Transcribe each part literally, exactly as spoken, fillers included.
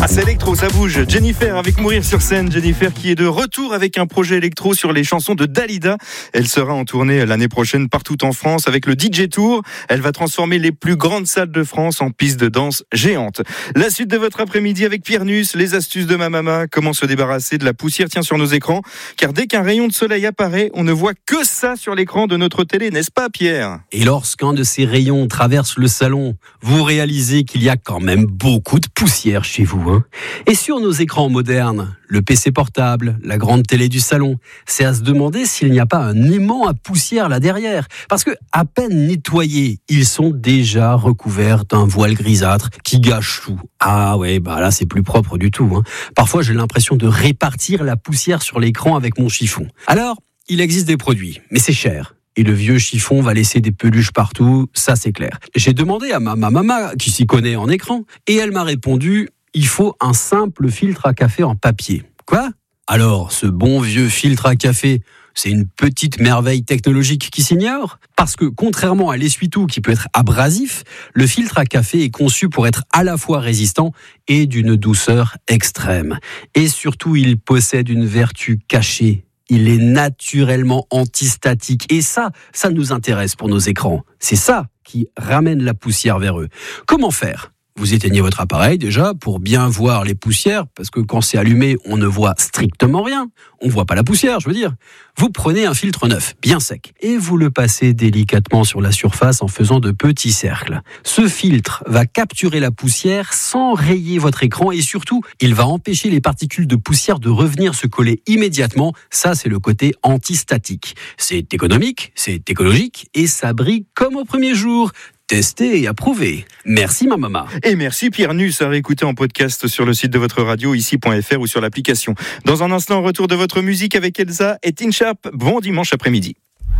Ah, c'est électro, ça bouge. Jennifer avec Mourir sur scène. Jennifer qui est de retour avec un projet électro sur les chansons de Dalida. Elle sera en tournée l'année prochaine partout en France avec le D J Tour. Elle va transformer les plus grandes salles de France en pistes de danse géantes. La suite de votre après-midi avec Pierre Nuss, les astuces de ma maman. Comment se débarrasser de la poussière tient sur nos écrans. Car dès qu'un rayon de soleil apparaît, on ne voit que ça sur l'écran de notre télé, n'est-ce pas Pierre ? Et lorsqu'un de ces rayons traverse le salon, vous réalisez qu'il y a quand même beaucoup de poussière chez vous. Hein. Et sur nos écrans modernes, le P C portable, la grande télé du salon, c'est à se demander s'il n'y a pas un aimant à poussière là derrière. Parce que, à peine nettoyés, ils sont déjà recouverts d'un voile grisâtre qui gâche tout. Ah ouais, bah là c'est plus propre du tout. Hein. Parfois j'ai l'impression de répartir la poussière sur l'écran avec mon chiffon. Alors, il existe des produits, mais c'est cher. Et le vieux chiffon va laisser des peluches partout, ça c'est clair. J'ai demandé à ma maman, qui s'y connaît en écran, et elle m'a répondu... il faut un simple filtre à café en papier. Quoi ? Alors, ce bon vieux filtre à café, c'est une petite merveille technologique qui s'ignore ? Parce que, contrairement à l'essuie-tout qui peut être abrasif, le filtre à café est conçu pour être à la fois résistant et d'une douceur extrême. Et surtout, il possède une vertu cachée. Il est naturellement antistatique. Et ça, ça nous intéresse pour nos écrans. C'est ça qui ramène la poussière vers eux. Comment faire ? Vous éteignez votre appareil déjà pour bien voir les poussières, parce que quand c'est allumé, on ne voit strictement rien. On ne voit pas la poussière, je veux dire. Vous prenez un filtre neuf, bien sec, et vous le passez délicatement sur la surface en faisant de petits cercles. Ce filtre va capturer la poussière sans rayer votre écran et surtout, il va empêcher les particules de poussière de revenir se coller immédiatement. Ça, c'est le côté antistatique. C'est économique, c'est écologique et ça brille comme au premier jour. Testé et approuvé. Merci ma maman. Et merci Pierre Nuss, à réécouter en podcast sur le site de votre radio, ici point f r ou sur l'application. Dans un instant, retour de votre musique avec Elsa et Tin Sharp. Bon dimanche après-midi.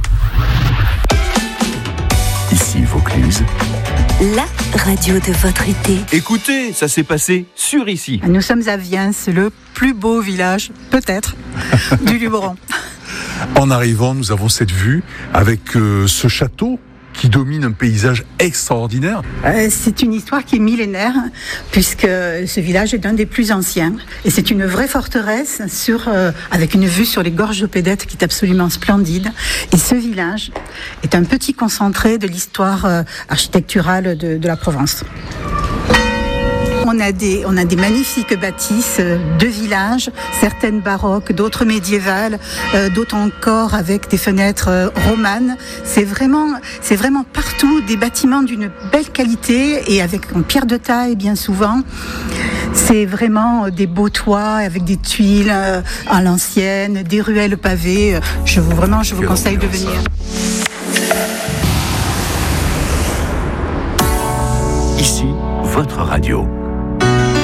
Ici Vaucluse. La radio de votre été. Écoutez, ça s'est passé sur ici. Nous sommes à Viens, c'est le plus beau village, peut-être, du Luberon. En arrivant, nous avons cette vue avec euh, ce château qui domine un paysage extraordinaire. Euh, c'est une histoire qui est millénaire, puisque ce village est l'un des plus anciens. Et c'est une vraie forteresse sur, euh, avec une vue sur les gorges de Pédette qui est absolument splendide. Et ce village est un petit concentré de l'histoire euh, architecturale de, de la Provence. On a des, on a des magnifiques bâtisses de villages, certaines baroques, d'autres médiévales, euh, d'autres encore avec des fenêtres euh, romanes. C'est vraiment, c'est vraiment partout des bâtiments d'une belle qualité et avec en pierre de taille bien souvent. C'est vraiment des beaux toits avec des tuiles euh, à l'ancienne, des ruelles pavées. Je vous vraiment, je vous conseille de venir. Ici, votre radio.